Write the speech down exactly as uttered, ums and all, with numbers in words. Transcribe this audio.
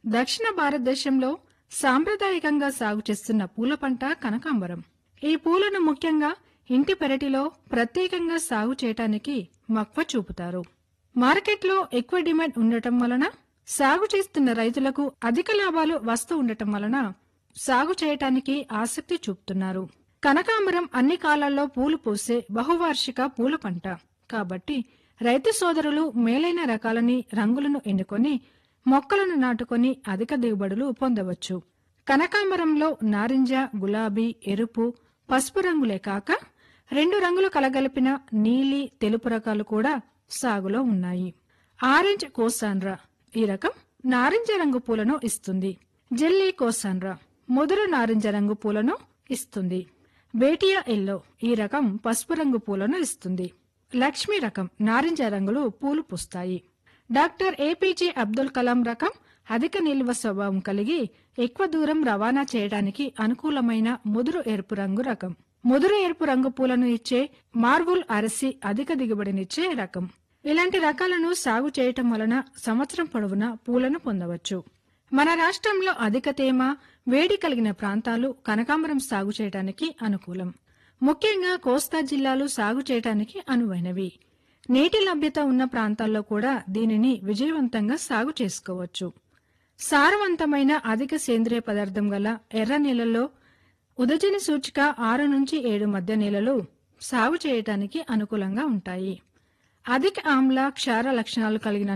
దక్షిణ భారతదేశంలో సాంప్రదాయకంగా సాగు చేస్తున్న పూల పంట కనకాంబరం. ఈ పూలను ముఖ్యంగా ఇంటి పెరటిలో ప్రత్యేకంగా సాగు చేయటానికి మక్కువ చూపుతారు. మార్కెట్లో ఎక్కువ డిమాండ్ ఉండటం వలన, సాగు చేస్తున్న రైతులకు అధిక లాభాలు వస్తూ ఉండటం వలన సాగు చేయటానికి ఆసక్తి చూపుతున్నారు. కనకాంబరం అన్ని కాలాల్లో పూలు పూసే బహువార్షిక పూల పంట కాబట్టి రైతు సోదరులు మేలైన రకాలని, రంగులను ఎన్నుకొని మొక్కలను నాటుకొని అధిక దిగుబడులు పొందవచ్చు. కనకాంబరంలో నారింజ, గులాబీ, ఎరుపు, పసుపు రంగులే కాక రెండు రంగులు కలగలిపిన నీలి, తెలుపు రకాలు కూడా సాగులో ఉన్నాయి. ఆరెంజ్ కోసాండ్రా ఈ రకం నారింజ రంగు పూలను ఇస్తుంది. జెల్లీ కోసాండ్రా ముదురు నారింజ రంగు పూలను ఇస్తుంది. బేటియా ఎల్లో ఈ రకం పసుపు రంగు పూలను ఇస్తుంది. లక్ష్మీ రకం నారింజ రంగులు పూలు పూస్తాయి. డాక్టర్ ఏపీజే అబ్దుల్ కలాం రకం అధిక నిల్వ స్వభావం కలిగి ఎక్కువ దూరం రవాణా చేయడానికి అనుకూలమైన ముదురు ఎరుపు రంగు రకం. ముదురు ఎరుపు రంగు పూలను ఇచ్చే మార్బుల్ అరసి అధిక దిగుబడినిచ్చే రకం. ఇలాంటి రకాలను సాగు చేయటం వలన సంవత్సరం పొడవునా పూలను పొందవచ్చు. మన రాష్ట్రంలో అధిక తేమ, వేడి కలిగిన ప్రాంతాలు కనకాంబరం సాగు చేయడానికి అనుకూలం. ముఖ్యంగా కోస్తా జిల్లాలు సాగు చేయడానికి అనువైనవి. నీటి లభ్యత ఉన్న ప్రాంతాల్లో కూడా దీనిని విజయవంతంగా సాగు చేసుకోవచ్చు. సారవంతమైన అధిక సేంద్రియ పదార్థం గల ఎర్ర నేలల్లో ఉదజని సూచిక ఆరు నుంచి ఏడు మధ్య నేలలు సాగు చేయటానికి అనుకూలంగా ఉంటాయి. అధిక ఆమ్ల, క్షార లక్షణాలు కలిగిన